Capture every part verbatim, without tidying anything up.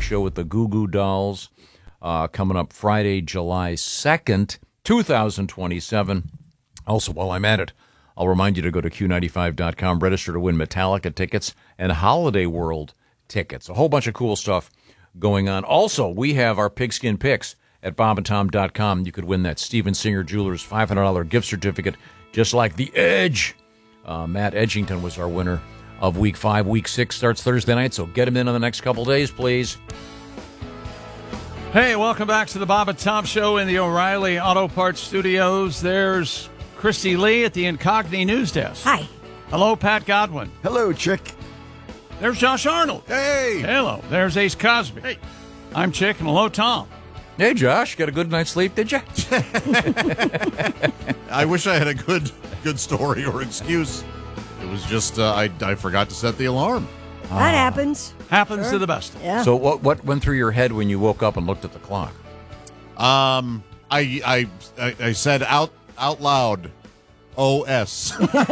show with the Goo Goo Dolls uh, coming up Friday, July second, twenty twenty-seven. Also, while I'm at it, I'll remind you to go to Q ninety-five dot com, register to win Metallica tickets and Holiday World tickets. A whole bunch of cool stuff going on. Also, we have our pigskin picks at bob and tom dot com. You could win that Steven Singer Jewelers five hundred dollars gift certificate, just like The Edge. Uh, Matt Edgington was our winner of week five. Week six starts Thursday night, so get him in in the next couple days, please. Hey, welcome back to the Bob and Tom Show in the O'Reilly Auto Parts Studios. There's Christy Lee at the Incogni News Desk. Hi. Hello, Pat Godwin. Hello, Chick. There's Josh Arnold. Hey. Hello. There's Ace Cosby. Hey. I'm Chick, and hello, Tom. Hey, Josh, got a good night's sleep, did you? I wish I had a good good story or excuse. It was just uh, I, I forgot to set the alarm. That happens. Happens Sure. to the best. Yeah. So what what went through your head when you woke up and looked at the clock? Um, I I I, I said out out loud, O S.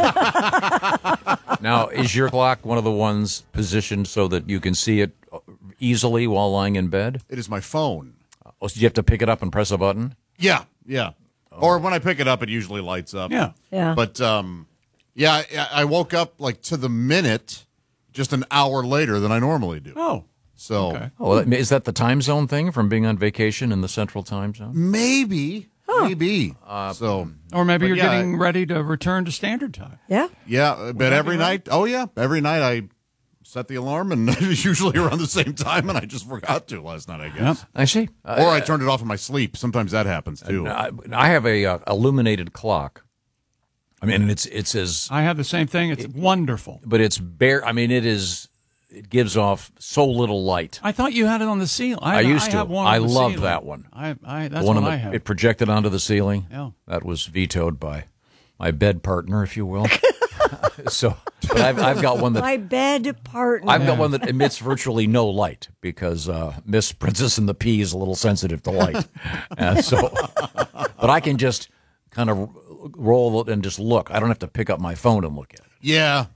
Now, is your clock one of the ones positioned so that you can see it easily while lying in bed? It is my phone. Oh, so you have to pick it up and press a button? Yeah, yeah. Or when I pick it up, it usually lights up. Yeah. Yeah. But um, yeah, I, I woke up like to the minute, just an hour later than I normally do. Oh. So Okay. Oh, is that the time zone thing from being on vacation in the central time zone? maybe, maybe. Uh, so Or maybe But you're yeah, getting ready to return to standard time. yeah. yeah, but that every be right? night, oh yeah, every night I set the alarm, and it's usually around the same time, and I just forgot to last night, I guess. Yep. I see. Uh, Or I turned it off in my sleep. Sometimes that happens too. I, I have a uh, illuminated clock. I mean, it's it's as, I have the same thing. It's wonderful. but it's bare. I mean, it is. It gives off so little light. I thought you had it on the ceiling. I, I used to. have one I on the love ceiling. that one. I, I, that's The one what on I the, have. it projected onto the ceiling. Yeah. That was vetoed by my bed partner, if you will. So, but I've, I've got one that My bed partner. I've got one that emits virtually no light because uh, Miss Princess and the Pea is a little sensitive to light. Uh, so, but I can just kind of roll it and just look. I don't have to pick up my phone and look at it. Yeah.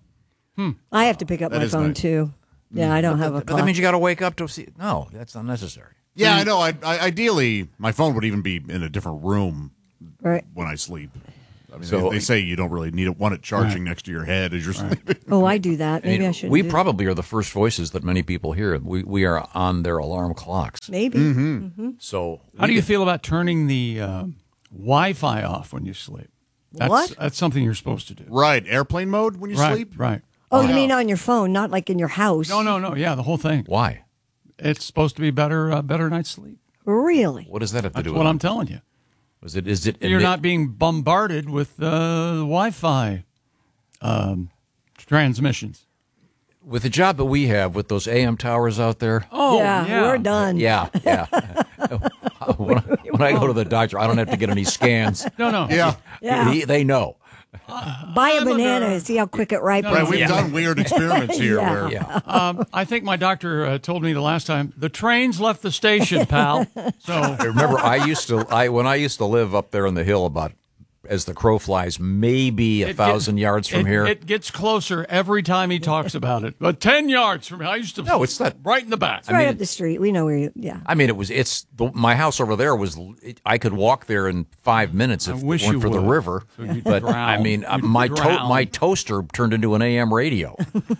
I have to pick up That my is phone nice. too. Yeah, I don't have a But clock. that means you got to wake up to see. No, that's unnecessary. Yeah, I know. I, I ideally, my phone would even be in a different room Right. when I sleep. I mean, So- they, they say you don't really need it, want it charging next to your head as you're sleeping. Oh, I do that. Maybe I, mean, should. we do probably are the first voices that many people hear. We we are on their alarm clocks. Maybe. Mm-hmm. So How do you feel about turning the uh, Wi-Fi off when you sleep? That's, What? That's something you're supposed to do. Right, airplane mode when you right, sleep. Right. Oh, you mean on your phone, not like in your house? No, no, no. Yeah, the whole thing. why? It's supposed to be better, uh, better night's sleep. Really? What does that have to That's do what with I'm it? telling you. Is it? Is it? You're emit- not being bombarded with uh, Wi-Fi um, transmissions. with the job that we have with those A M towers out there. Oh, yeah, we're done. Yeah, yeah. when, I, when I go to the doctor, I don't have to get any scans. No, no. Yeah. Yeah. He- they know. Buy a banana and see how quick it ripens. Right, we've Yeah. done weird experiments here Yeah. where Yeah. Um, I think my doctor uh, told me the last time the train's left the station, pal. So I remember I used to I when I used to live up there on the hill about as the crow flies, maybe a it thousand get- yards from it- here. It gets closer every time he talks about it. But ten yards from here, I used to. No, it's not- right in the back. It's right mean, up the street. We know where you. Yeah. I mean, it was. It's the, my house over there was. It, I could walk there in five minutes if I it wish weren't you for the would. river. So you'd But drown. I mean, uh, You'd my to, drown. my toaster turned into an A M radio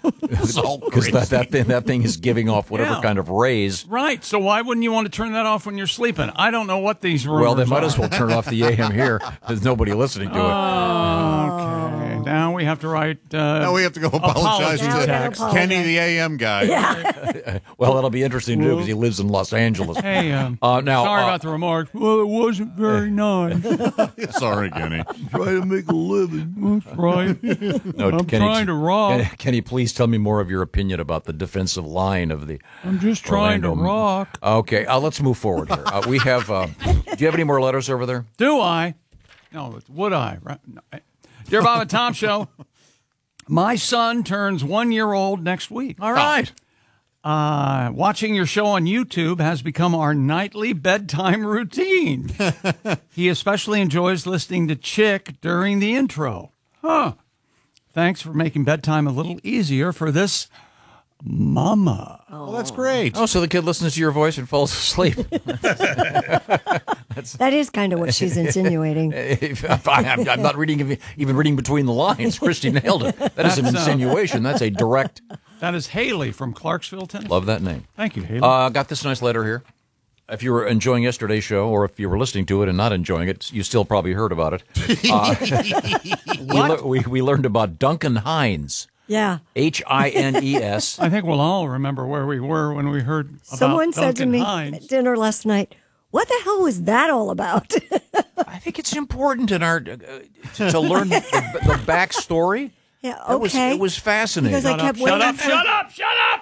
so because crazy. that that thing, that thing is giving off whatever Yeah. kind of rays. Right. So why wouldn't you want to turn that off when you're sleeping? I don't know what these rumors Well, they might are. as well turn off the A M here. There's nobody listening to it. Okay. Now we have to write. Uh, now we have to go apologize Apology Now we to gotta text. apologize. Kenny, the A M guy. Yeah. Well, that'll be interesting to do because he lives in Los Angeles. Hey, um, Uh, now, sorry uh, about the remarks. Well, it wasn't very nice. Sorry, Kenny. Try to make a living. That's right. No, I'm Kenny, trying to rock. Can, can you please tell me more of your opinion about the defensive line of the? I'm just trying to Orlando- rock. Okay, uh, let's move forward here. Uh, we have. Uh, do you have any more letters over there? Do I? No, it's would I? Right? No. Dear Bob and Tom Show, my son turns one year old next week. All right. Uh, watching your show on YouTube has become our nightly bedtime routine. He especially enjoys listening to Chick during the intro. Huh. Thanks for making bedtime a little easier for this mama. Oh, Well, that's great. Oh, so the kid listens to your voice and falls asleep. That is kind of what she's insinuating. I'm, I'm not reading even reading between the lines. Christy nailed it. That is an That's, uh, insinuation. That's a direct. That is Haley from Clarksville, Tennessee. Love that name. Thank you, Haley. Uh, got this nice letter here. If you were enjoying yesterday's show, or if you were listening to it and not enjoying it, you still probably heard about it. Uh, we, le- we, we learned about Duncan Hines. Yeah. H I N E S. I think we'll all remember where we were when we heard about Someone said to Duncan me Hines. at dinner last night, what the hell was that all about? I think it's important in our uh, to, to learn the, the backstory. Yeah, It was, okay. it was fascinating. Because I Shut up, kept shut waiting up, for- shut up, shut up!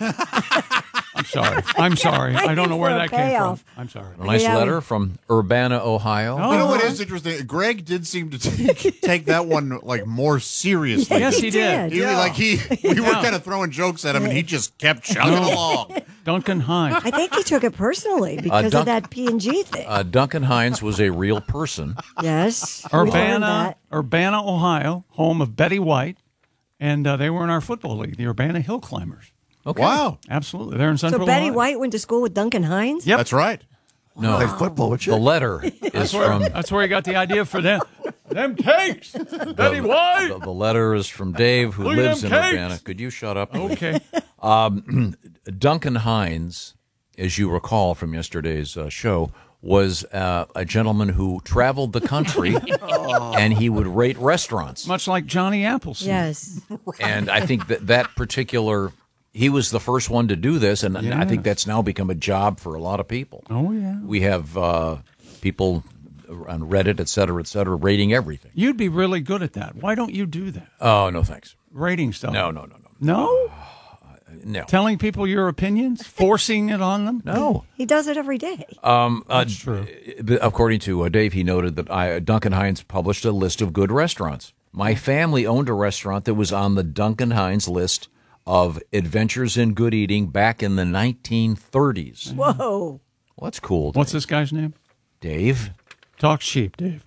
I'm sorry. I'm sorry. I don't know where for a that came payoff. from. I'm sorry. A nice Yeah. letter from Urbana, Ohio. Oh. You know what is interesting? Greg did seem to take, take that one like more seriously. Yes, He he did. did. He, Like he, we were Yeah. kind of throwing jokes at him, and he just kept chugging along. Duncan Hines. I think he took it personally because Dunk- of that P and G thing. Uh, Duncan Hines was a real person. yes. we learned Urbana, that. Urbana, Ohio, home of Betty White, and uh, they were in our football league, the Urbana Hill Climbers. Okay. Wow, Absolutely, they're in So Central. Betty Ohio. White went to school with Duncan Hines? Yep. that's right. No, Play football with you. the letter is from That's where he got the idea for them. them cakes, Betty White. the, the letter is from Dave, who Look at lives in them cakes. Urbana. Could you shut up? Okay. Duncan Hines, as you recall from yesterday's uh, show, was uh, a gentleman who traveled the country, and he would rate restaurants. Much like Johnny Appleseed. Yes. And I think that that particular, he was the first one to do this, and I think that's now become a job for a lot of people. Oh, yeah. We have uh, people on Reddit, et cetera, et cetera, rating everything. You'd be really good at that. Why don't you do that? Oh, no, thanks. Rating stuff. No, no, no, no. No? No. Telling people your opinions? Forcing it on them? No. He does it every day. Um, uh, That's true. According to uh, Dave, he noted that I, Duncan Hines published a list of good restaurants. My family owned a restaurant that was on the Duncan Hines list of adventures in good eating back in the nineteen thirties. Whoa. Well, that's cool. What's Dave. this guy's name? Dave? Talk sheep, Dave.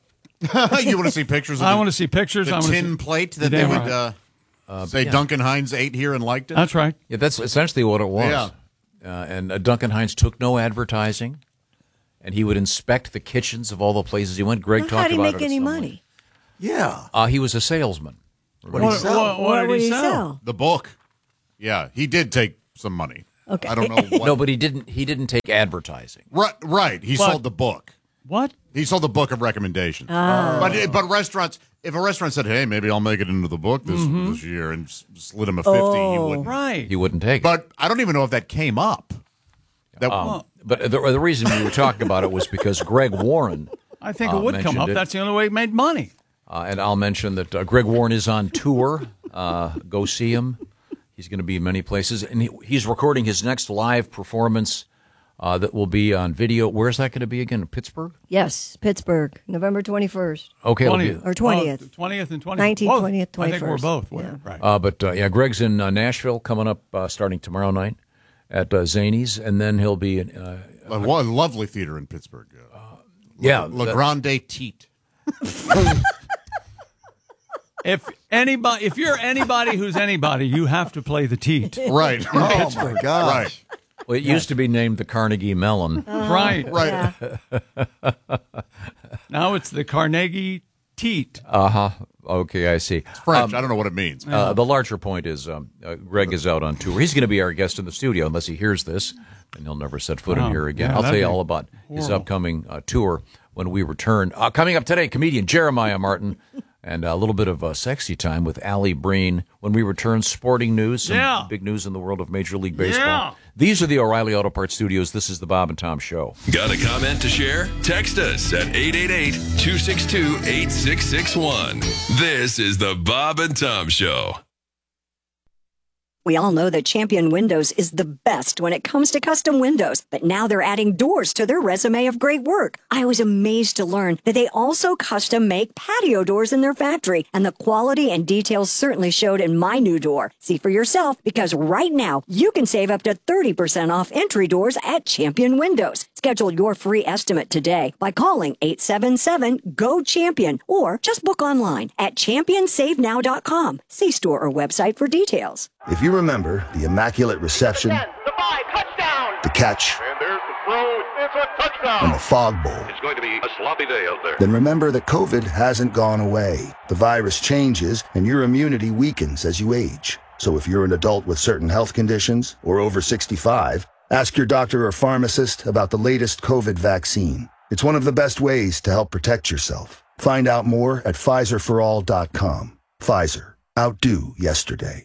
You want to see pictures of I the, want to see pictures. the I want to tin see... plate that You're they damn would right. uh, say yeah. Duncan Hines ate here and liked it? That's right. Yeah, that's essentially what it was. Yeah. Uh, and uh, Duncan Hines took no advertising, and he would inspect the kitchens of all the places he went. Greg Well, talked how'd he about make it at any some money? length. Yeah. Uh, he was a salesman. What do you What, sell? what- what did would he he sell? sell? The book. Yeah, he did take some money. Okay. I don't know what. No, but he didn't. He didn't take advertising. Right, right. He But- sold the book. What? He sold the book of recommendations. Oh. But but restaurants, if a restaurant said, "Hey, maybe I'll make it into the book this Mm-hmm. this year," and s- slid him a fifty, he Oh. wouldn't. Right. He wouldn't take it. But I don't even know if that came up. That Um, but the, the reason we were talking about it was because Greg Warren, I think uh, it would come mentioned up. it. That's the only way he made money. uh, and I'll mention that uh, Greg Warren is on tour. Uh, go see him. He's going to be in many places, and he, he's recording his next live performance uh, that will be on video. Where's that going to be again? Pittsburgh? Yes, Pittsburgh, November twenty-first. Okay, it'll be- twentieth Or twentieth. twentieth and twentieth. nineteenth, Both. twentieth, I think we're twenty-first. both. We're, Yeah. Right. Uh, but uh, yeah, Greg's in uh, Nashville coming up uh, starting tomorrow night at uh, Zany's, and then he'll be in. Uh, a lo- lovely theater in Pittsburgh. Uh, yeah, La that- Grande Teat. if anybody, if you're anybody who's anybody, you have to play the teat. Right. Oh, Right. my gosh. Right. well, it used to be named the Carnegie Mellon. Right. Right. Yeah. Now it's the Carnegie Teat. Uh huh. Okay, I see. French. I don't know what it means. Uh, the larger point is um, uh, Greg is out on tour. He's going to be our guest in the studio unless he hears this, and he'll never set foot in Wow. here again. Yeah, I'll tell that'd you be all about his horrible. upcoming uh, tour when we return. Uh, coming up today, comedian Jeremiah Martin, and a little bit of uh, sexy time with Allie Breen. When we return, sporting news, some Yeah. big news in the world of Major League Baseball. Yeah. These are the O'Reilly Auto Parts Studios. This is the Bob and Tom Show. Got a comment to share? Text us at eight eight eight, two six two, eight six six one. This is the Bob and Tom Show. We all know that Champion Windows is the best when it comes to custom windows, but now they're adding doors to their resume of great work. I was amazed to learn that they also custom make patio doors in their factory, and the quality and details certainly showed in my new door. See for yourself, because right now you can save up to thirty percent off entry doors at Champion Windows. Schedule your free estimate today by calling eight seven seven, G O, CHAMPION or just book online at champion save now dot com. See store or website for details. If you remember the immaculate reception, ten, the five, touchdown. the catch, And there's the throw. It's a touchdown. and the fog bowl, It's going to be a sloppy day out there. then remember that COVID hasn't gone away. The virus changes and your immunity weakens as you age. So if you're an adult with certain health conditions or over sixty-five, ask your doctor or pharmacist about the latest COVID vaccine. It's one of the best ways to help protect yourself. Find out more at Pfizer for all dot com. Pfizer. Outdo yesterday.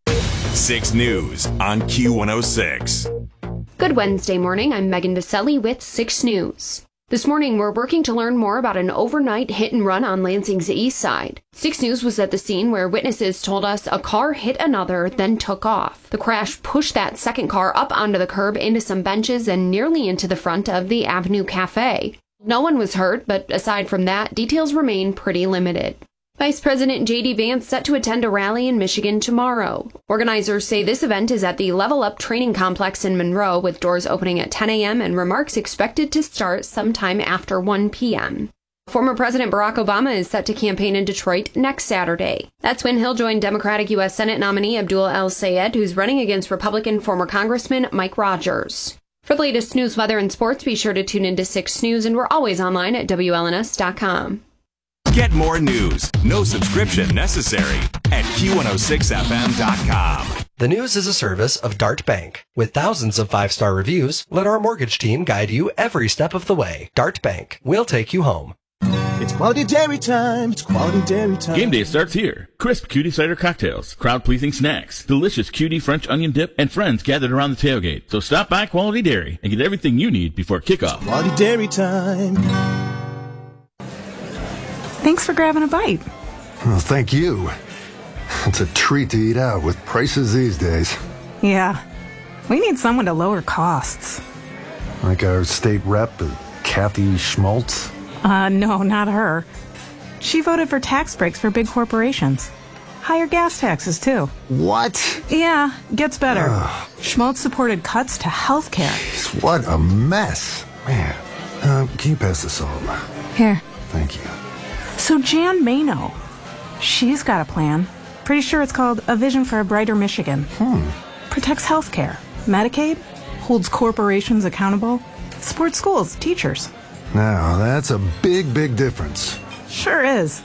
six News on Q one oh six. Good Wednesday morning. I'm Megan DeSelli with six News. This morning, we're working to learn more about an overnight hit and run on Lansing's east side. six News was at the scene where witnesses told us a car hit another, then took off. The crash pushed that second car up onto the curb into some benches and nearly into the front of the Avenue Cafe. No one was hurt, but aside from that, details remain pretty limited. Vice President J D Vance set to attend a rally in Michigan tomorrow. Organizers say this event is at the Level Up Training Complex in Monroe, with doors opening at ten a.m. and remarks expected to start sometime after one p.m. Former President Barack Obama is set to campaign in Detroit next Saturday. That's when he'll join Democratic U S Senate nominee Abdul El-Sayed, who's running against Republican former Congressman Mike Rogers. For the latest news, weather, and sports, be sure to tune into six News, and we're always online at W L N S dot com. Get more news, no subscription necessary, at Q one oh six F M dot com. The News is a service of Dart Bank. With thousands of five-star reviews, let our mortgage team guide you every step of the way. Dart Bank. We'll take you home. It's quality dairy time. It's quality dairy time. Game day starts here. Crisp cutie cider cocktails, crowd-pleasing snacks, delicious cutie French onion dip, and friends gathered around the tailgate. So stop by Quality Dairy and get everything you need before kickoff. Quality dairy time. Thanks for grabbing a bite. Well, thank you. It's a treat to eat out with prices these days. Yeah, we need someone to lower costs. Like our state rep, Kathy Schmaltz. Uh, no, not her. She voted for tax breaks for big corporations. Higher gas taxes, too. What? Yeah, gets better. Ugh. Schmaltz supported cuts to health care. Jeez, what a mess. Man, uh, can you pass the salt? Here. Thank you. So Jan Mano, she's got a plan. Pretty sure it's called A Vision for a Brighter Michigan. Hmm. Protects healthcare, Medicaid, holds corporations accountable, supports schools, teachers. Now, that's a big, big difference. Sure is.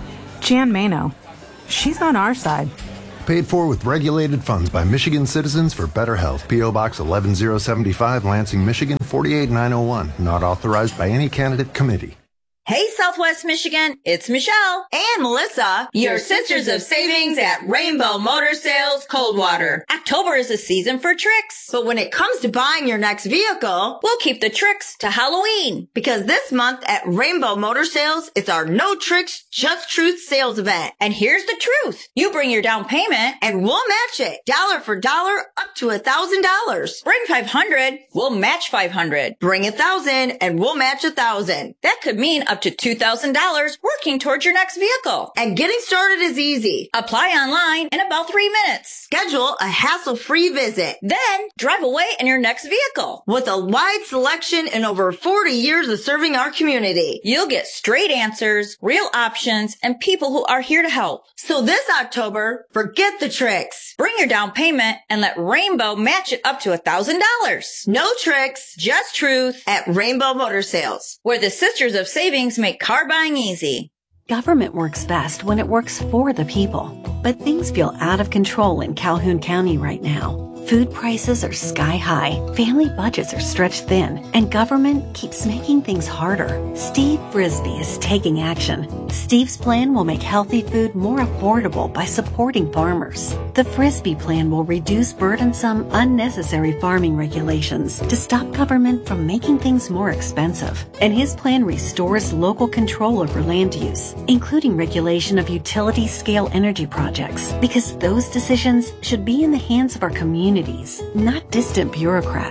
Jan Mano, she's on our side. Paid for with regulated funds by Michigan Citizens for Better Health. P O. Box eleven oh seventy-five, Lansing, Michigan, forty-eight nine oh one. Not authorized by any candidate committee. Hey, Southwest Michigan, it's Michelle and Melissa, your sisters of savings at Rainbow Motor Sales Coldwater. October is the season for tricks, but when it comes to buying your next vehicle, we'll keep the tricks to Halloween, because this month at Rainbow Motor Sales, it's our No Tricks, Just Truth sales event. And here's the truth. You bring your down payment and we'll match it. Dollar for dollar, up to a thousand dollars. Bring five hundred, we'll match five hundred. Bring a thousand and we'll match a thousand. That could mean up to two thousand dollars working towards your next vehicle. And getting started is easy. Apply online in about three minutes. Schedule a hassle-free visit. Then drive away in your next vehicle. With a wide selection and over forty years of serving our community, you'll get straight answers, real options, and people who are here to help. So this October, forget the tricks. Bring your down payment and let Rainbow match it up to a thousand dollars. No tricks, just truth at Rainbow Motor Sales, where the Sisters of Savings make car buying easy. Government works best when it works for the people. But things feel out of control in Calhoun County right now. Food prices are sky high, family budgets are stretched thin, and government keeps making things harder. Steve Frisbee is taking action. Steve's plan will make healthy food more affordable by supporting farmers. The Frisbee plan will reduce burdensome, unnecessary farming regulations to stop government from making things more expensive. And his plan restores local control over land use, including regulation of utility-scale energy projects, because those decisions should be in the hands of our communities, not distant bureaucrats.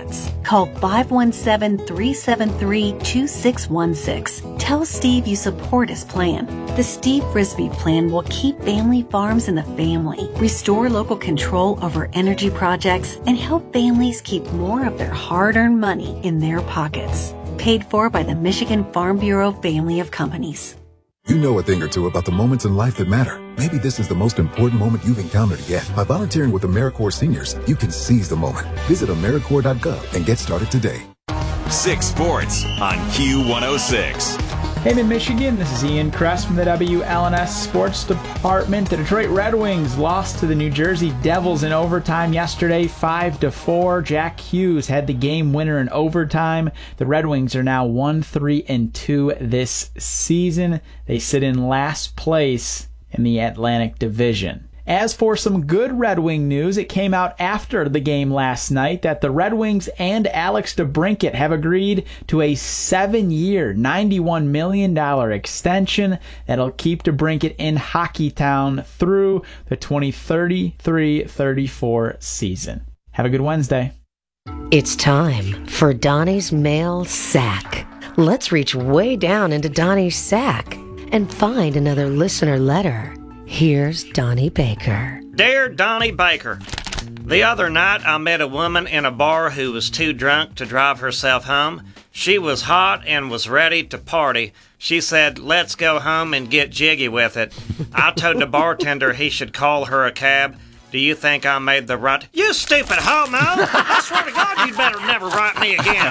Call five one seven, three seven three, two six one six. Tell Steve you support his plan. The Steve Frisbee plan will keep family farms in the family, restore local control over energy projects, and help families keep more of their hard-earned money in their pockets. Paid for by the Michigan Farm Bureau family of companies. You know a thing or two about the moments in life that matter. Maybe this is the most important moment you've encountered yet. By volunteering with AmeriCorps Seniors, you can seize the moment. Visit AmeriCorps dot gov and get started today. Six Sports on Q one oh six. Hey, Mid-Michigan, this is Ian Kress from the W L N S Sports Department. The Detroit Red Wings lost to the New Jersey Devils in overtime yesterday, five to four. Jack Hughes had the game winner in overtime. The Red Wings are now one three and two this season. They sit in last place in the Atlantic Division. As for some good Red Wing news, it came out after the game last night that the Red Wings and Alex DeBrincat have agreed to a seven-year, ninety-one million dollars extension that'll keep DeBrincat in Hockeytown through the twenty thirty-three thirty-four season. Have a good Wednesday. It's time for Donnie's Mail Sack. Let's reach way down into Donnie's sack and find another listener letter. Here's Donnie Baker. Dear Donnie Baker, the other night I met a woman in a bar who was too drunk to drive herself home. She was hot and was ready to party. She said, let's go home and get jiggy with it. I told the bartender he should call her a cab. Do you think I made the right... You stupid homo! I swear to God you'd better never write me again.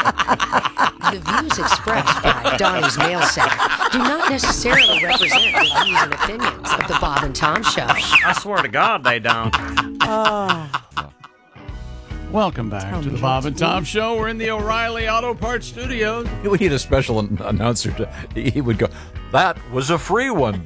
The views expressed by Donnie's Mail Sack do not necessarily represent the views and opinions of the Bob and Tom Show. I swear to God they don't. Oh. Welcome back to the Bob and Tom Show. We're in the O'Reilly Auto Parts Studios. We need a special an- announcer. To, he would go, that was a free one.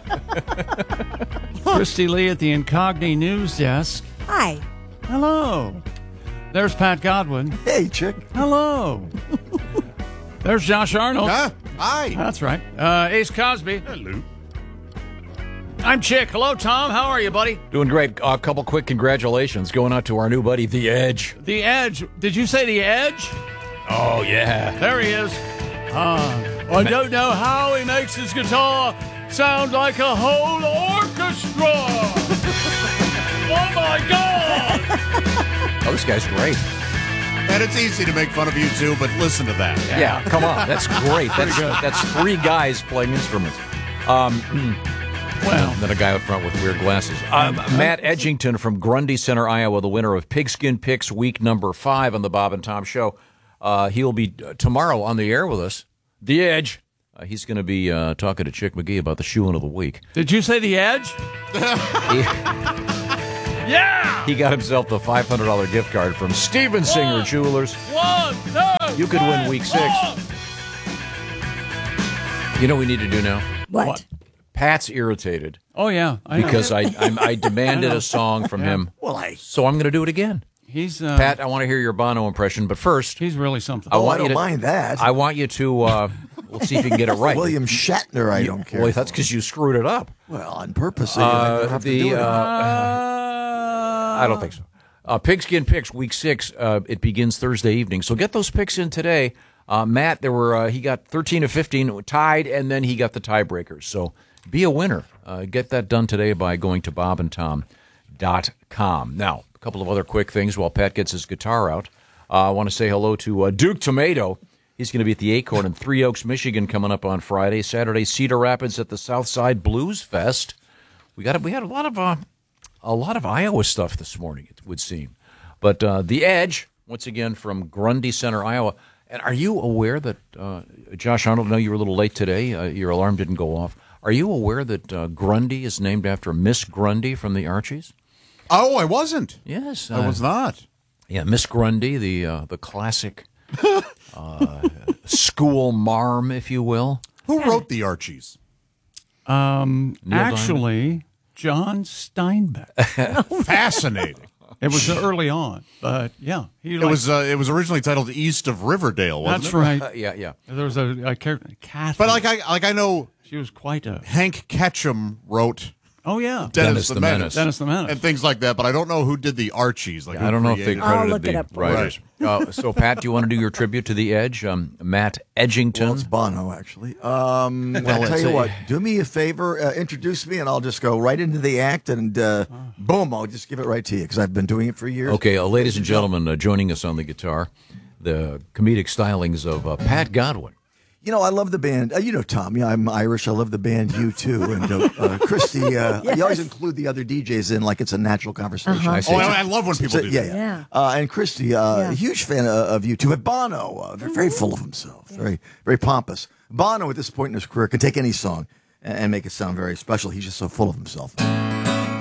Christy Lee at the Incogni News Desk. Hi. Hello. There's Pat Godwin. Hey, chick. Hello. There's Josh Arnold. Huh? Hi. That's right. Uh, Ace Cosby. Hello. I'm Chick. Hello, Tom. How are you, buddy? Doing great. A uh, couple quick congratulations going out to our new buddy, The Edge. The Edge. Did you say The Edge? Oh, yeah. There he is. Uh, I don't know how he makes his guitar sound like a whole orchestra. Oh, my God. Oh, this guy's great. And it's easy to make fun of you, too, but listen to that. Yeah, yeah come on. That's great. That's, that's three guys playing instruments. Um... Well, and then a guy up front with weird glasses. Um, Matt Edgington from Grundy Center, Iowa, the winner of Pigskin Picks week number five on the Bob and Tom Show. Uh, he'll be uh, tomorrow on the air with us. The Edge. Uh, he's going to be uh, talking to Chick McGee about the shoe-in of the week. Did you say The Edge? he, yeah! He got himself the five hundred dollars gift card from Steven Singer Jewelers. One, two, You could win week six. One. You know what we need to do now? What? What? Pat's irritated. Oh, yeah. I because know. I I, I demanded a song from yeah. him. Well, I... So I'm going to do it again. He's uh, Pat, I want to hear your Bono impression, but first... He's really something. I oh, want I don't you to, mind that. I want you to... Uh, we'll see if you can get it right. William Shatner, I you, don't care. Well, that's because you screwed it up. Well, on purpose. Uh, I don't have the, to do it. Uh, I don't think so. Uh, Pigskin Picks, week six, uh, it begins Thursday evening. So get those picks in today. Uh, Matt, there were uh, he got thirteen of fifteen, tied, and then he got the tiebreakers. So be a winner. Uh, get that done today by going to bob and tom dot com. Now, a couple of other quick things while Pat gets his guitar out. Uh, I want to say hello to uh, Duke Tomato. He's going to be at the Acorn in Three Oaks, Michigan, coming up on Friday. Saturday, Cedar Rapids at the Southside Blues Fest. We got we had a lot of uh, a lot of Iowa stuff this morning, it would seem. But uh, The Edge, once again, from Grundy Center, Iowa. And are you aware that, uh, Josh Arnold, I know you were a little late today. Uh, your alarm didn't go off. Are you aware that uh, Grundy is named after Miss Grundy from the Archies? Oh, I wasn't. Yes. I uh, was not. Yeah, Miss Grundy, the uh, the classic uh, school marm, if you will. Who wrote the Archies? Um, Neil actually, Diamond? John Steinbeck. Fascinating. It was early on, but yeah, he It liked- was uh, it was originally titled East of Riverdale, wasn't That's it? right. Uh, yeah, yeah. There was a, a character, Kathy. But like I like I know she was quite a. Hank Ketchum wrote Oh, yeah. Dennis, Dennis the, the Menace. Menace. Dennis the Menace. And things like that, but I don't know who did the Archies. Like Yeah, who I don't know if they created- credited I'll look the it up for writers. Uh, so, Pat, do you want to do your tribute to the Edge? Um, Matt Edgington. Well, it's Bono, actually. Um, Well, I'll tell it's you a- what. Do me a favor. Uh, introduce me, and I'll just go right into the act, and uh, boom, I'll just give it right to you because I've been doing it for years. Okay, uh, ladies and gentlemen, uh, joining us on the guitar, the comedic stylings of uh, Pat Godwin. You know, I love the band. Uh, you know, Tom. Yeah, I'm Irish. I love the band U two. And uh, uh, Christy, uh, Yes. you always include the other D Js in like it's a natural conversation. Uh-huh. I Oh, I, I love when people So- do yeah, that. yeah. Yeah. Uh, and Christy, uh, Yeah. a huge fan of, of U two. But Bono, uh, very, very full of himself, very, very pompous. Bono, at this point in his career, can take any song and, and make it sound very special. He's just so full of himself.